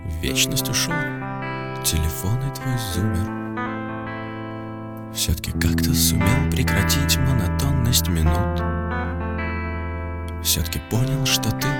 вечность ушел, телефон и твой зумер. Все-таки как-то сумел прекратить монотонность минут. Все-таки понял, что ты